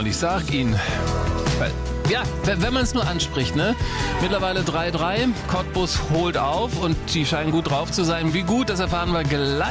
ich sag Ihnen, ja, wenn man es nur anspricht, ne? Mittlerweile 3-3, Cottbus holt auf und die scheinen gut drauf zu sein. Wie gut, das erfahren wir gleich.